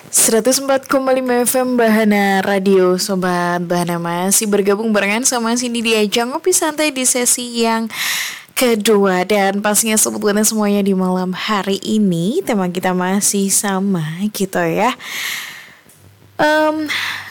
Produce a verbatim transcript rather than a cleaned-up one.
seratus empat koma lima F M Bahana Radio. Sobat Bahana masih bergabung barengan sama Cindy di ajang ngopi santai di sesi yang kedua. Dan pastinya sebetulnya semuanya di malam hari ini tema kita masih sama gitu ya. um,